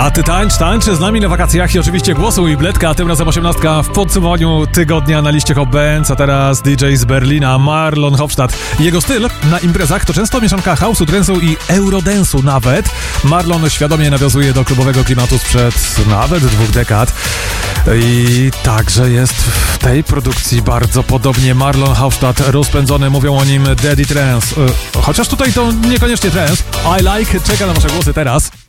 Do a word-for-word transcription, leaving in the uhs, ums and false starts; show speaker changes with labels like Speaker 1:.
Speaker 1: A ty tańcz, tańcz z nami na wakacjach i oczywiście głosu i bledka, a tym razem osiemnastka w podsumowaniu tygodnia na liście Hot Bands, a teraz D J z Berlina, Marlon Hofstadt. Jego styl na imprezach to często mieszanka house'u, trance'u i eurodance'u nawet. Marlon świadomie nawiązuje do klubowego klimatu sprzed nawet dwóch dekad. I także jest w tej produkcji bardzo podobnie Marlon Hofstadt rozpędzony, mówią o nim Daddy Trance. Chociaż tutaj to niekoniecznie trance. I like, czeka na wasze głosy teraz.